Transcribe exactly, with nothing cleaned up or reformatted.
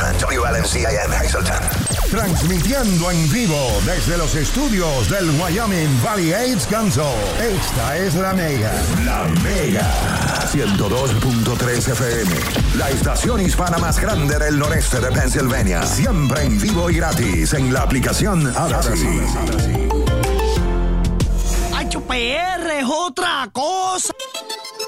thousand, W L M C A M Hazleton. Transmitiendo en vivo desde los estudios del Wyoming Valley Aids Council. Esta es la Mega. La Mega. ciento dos punto tres F M. La estación hispana más grande del noreste de Pennsylvania. Siempre en vivo y gratis en la aplicación Odyssey. H P R es otra cosa.